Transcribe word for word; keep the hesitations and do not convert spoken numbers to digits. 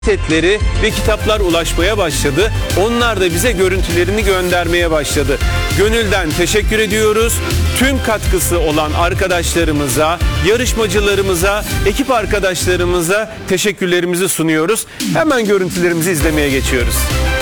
setleri ve kitaplar ulaşmaya başladı. Onlar da bize görüntülerini göndermeye başladı. Gönülden teşekkür ediyoruz. Tüm katkısı olan arkadaşlarımıza, yarışmacılarımıza, ekip arkadaşlarımıza teşekkürlerimizi sunuyoruz. Hemen görüntülerimizi izlemeye geçiyoruz.